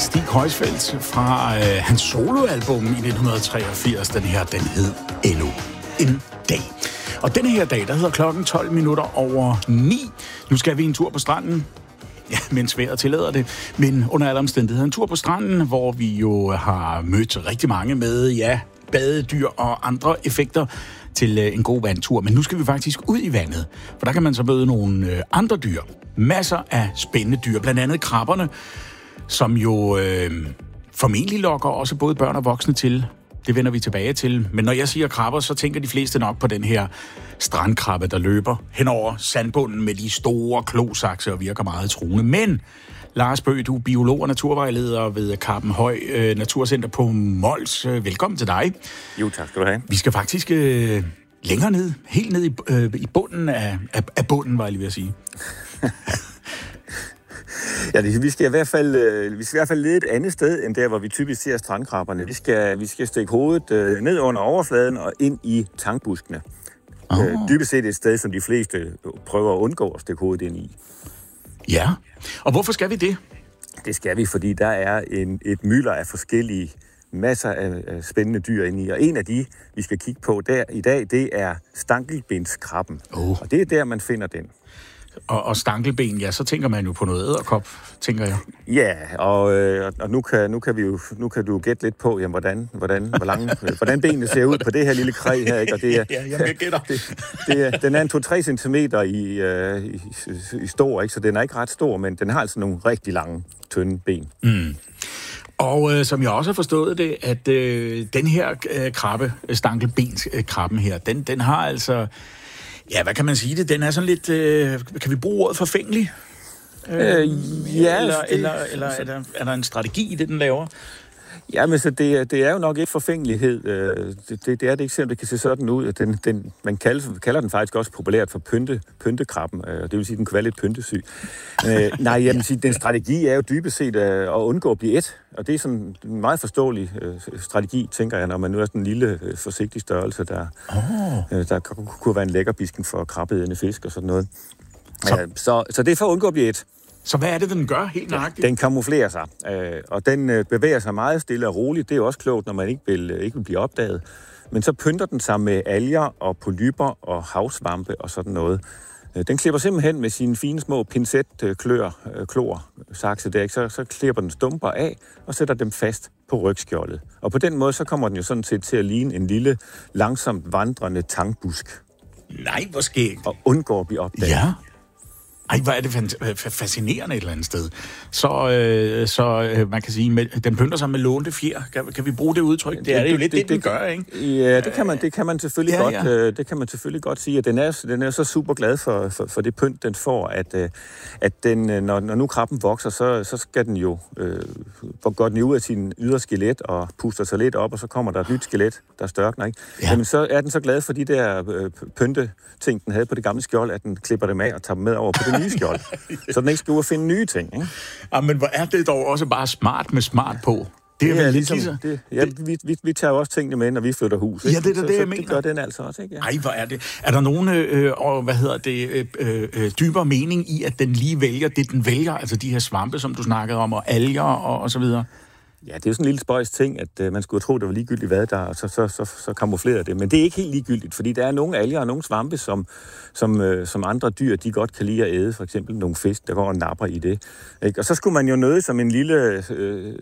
Stig Højsfeldt fra hans soloalbum i 1983. Den her, den hed Endnu en dag. Og denne her dag, der hedder klokken 12 minutter over 9. Nu skal vi en tur på stranden. Ja, mens vejret tillader det. Men under alle omstændigheder en tur på stranden, hvor vi jo har mødt rigtig mange med, ja, badedyr og andre effekter til en god vandtur. Men nu skal vi faktisk ud i vandet, for der kan man så møde nogle andre dyr. Masser af spændende dyr, blandt andet krabberne, som jo formentlig lokker også både børn og voksne til. Det vender vi tilbage til. Men når jeg siger krabber, så tænker de fleste nok på den her strandkrabbe, der løber hen over sandbunden med de store klosakse og virker meget truende. Men Lars Bøgh, du er biolog og naturvejleder ved Karpenhøj Naturcenter på Mols. Velkommen til dig. Jo, tak skal du have. Vi skal faktisk længere ned, helt ned i bunden af bunden, var jeg lige ved at sige. Ja, vi skal i hvert fald lede et andet sted, end der, hvor vi typisk ser strandkrabberne. Vi skal stikke hovedet ned under overfladen og ind i tangbuskene. Dybest set et sted, som de fleste prøver at undgå at stikke hovedet ind i. Ja, og hvorfor skal vi det? Det skal vi, fordi der er et mylder af forskellige masser af spændende dyr inde i. Og en af de, vi skal kigge på der i dag, det er stankelbenskrabben. Og det er der, man finder den. Og stankelben, ja, så tænker man jo på noget edderkop, tænker jeg. Ja, og nu kan du gætte lidt på, jamen, hvordan benene ser ud på det her lille kræ her, ikke? Og det er, jeg gætter. Den er en 2-3 centimeter i stor, ikke? Så den er ikke ret stor, men den har altså nogle rigtig lange, tynde ben. Mm. Og som jeg også har forstået det, at den her krabbe, stankelbenskrabben her, den har altså... Ja, hvad kan man sige det? Den er sådan lidt... kan vi bruge ordet forfængelig? Ja. Eller er der en strategi i det, den laver? Ja, men så det er jo nok ikke forfængelighed. Det er det ikke, selvom det kan se sådan ud. Man kalder den faktisk også populært for pyntekrabben. Det vil sige, at den kan være lidt pyntesyg. Nej, jeg vil sige, den strategi er jo dybest set at undgå at blive et. Og det er sådan en meget forståelig strategi, tænker jeg, når man nu er sådan en lille, forsigtig størrelse, der kunne være en lækkerbisken for krabbeædende fisk og sådan noget. Så det er for at undgå at blive et. Så hvad er det, den gør helt nøjagtigt? Den kamuflerer sig, og den bevæger sig meget stille og roligt. Det er jo også klogt, når man ikke vil blive opdaget. Men så pynter den sig med alger og polypper og havsvampe og sådan noget. Den klipper simpelthen med sine fine små pincet-klorsakse der, ikke? Så klipper den stumper af og sætter dem fast på rygskjoldet. Og på den måde, så kommer den jo sådan set til at ligne en lille, langsomt vandrende tangbusk. Nej, hvor skægt. Og undgår at blive opdaget. Ja. Ej, hvor er det fascinerende et eller andet sted. Så man kan sige, den pynter sig med lånte fjer. Kan vi bruge det udtryk? Det er jo lidt det, den gør, ikke? Ja, det kan man selvfølgelig godt. Ja. Det kan man selvfølgelig godt sige, at den er så super glad for det pynt, den får, at den, når nu krabben vokser, så skal den jo går den ud af sin ydre skelet og puster sig lidt op, og så kommer der et nyt skelet, der størkner, ikke? Ja. Jamen, så er den så glad for de der pynte-ting, den havde på det gamle skjold, at den klipper dem af og tager dem med over på det nye skjold, så den ikke skal ud og finde nye ting, ikke? Ja, men hvor er det dog også bare smart med smart på? Det er vel ligesom... Vi tager jo også tingene med, når vi flytter hus, ikke? Ja, det er det, jeg mener. Det gør den altså også, ikke? Ja. Ej, hvor er det. Er der nogen, dybere mening i, at den lige vælger det, den vælger? Altså de her svampe, som du snakkede om, og alger og så videre? Ja, det er jo sådan en lille spøjs ting, at man skulle tro, det var ligegyldigt, hvad der er, og så kamuflerer det. Men det er ikke helt ligegyldigt, fordi der er nogle alger og nogle svampe, som andre dyr, de godt kan lide at æde. For eksempel nogle fisk, der går og napper i det. Ikke? Og så skulle man jo nøde som en lille